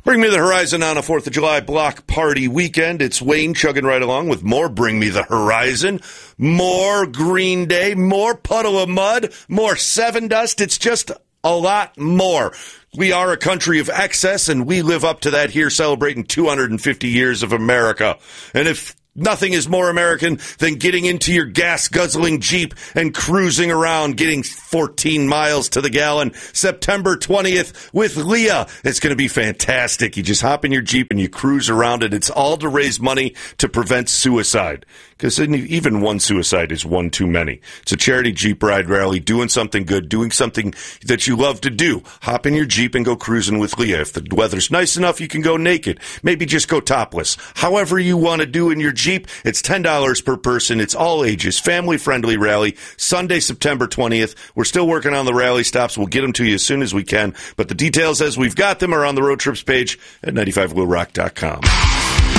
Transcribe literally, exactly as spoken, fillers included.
Bring Me the Horizon on a fourth of July block party weekend. It's Wayne chugging right along with more Bring Me the Horizon, more Green Day, more Puddle of Mud, more Seven Dust. It's just a lot more. We are a country of excess, and we live up to that here, celebrating two hundred fifty years of America. And if nothing is more American than getting into your gas-guzzling Jeep and cruising around, getting fourteen miles to the gallon, September twentieth with Leah. It's going to be fantastic. You just hop in your Jeep and you cruise around it. It's all to raise money to prevent suicide, because even one suicide is one too many. It's a charity Jeep ride rally, doing something good, doing something that you love to do. Hop in your Jeep and go cruising with Leah. If the weather's nice enough, you can go naked. Maybe just go topless. However you want to do in your Jeep, it's ten dollars per person. It's all ages, family-friendly rally, Sunday, September twentieth. We're still working on the rally stops. We'll get them to you as soon as we can. But the details as we've got them are on the road trips page at ninety-five will rock dot com.